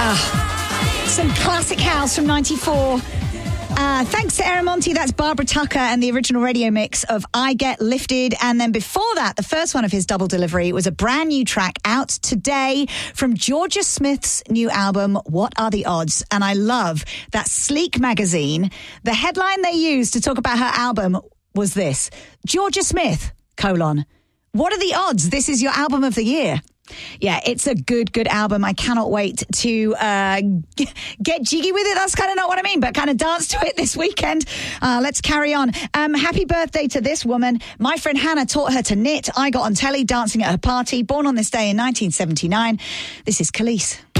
Some classic house from 94. Thanks to Eramonte, that's Barbara Tucker and the original radio mix of I Get Lifted. And then before that, the first one of his double delivery was a brand new track out today from Georgia Smith's new album, What Are the Odds? And I love that Sleek magazine. The headline they used to talk about her album was this: Georgia Smith, what are the odds this is your album of the year? Yeah, it's a good album. I cannot wait to get jiggy with it. That's kind of not what I mean, but kind of dance to it this weekend. Let's carry on. Happy birthday to this woman. My friend Hannah taught her to knit. I got on telly dancing at her party. Born on this day in 1979. This is Khalees.